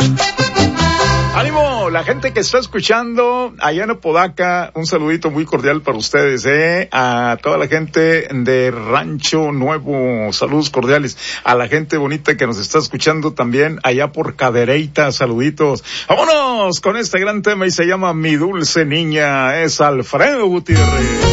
¡Ánimo! La gente que está escuchando allá en Apodaca, un saludito muy cordial para ustedes, a toda la gente de Rancho Nuevo, saludos cordiales, a la gente bonita que nos está escuchando también allá por Cadereyta, saluditos. Vámonos con este gran tema y se llama Mi Dulce Niña, es Alfredo Gutiérrez.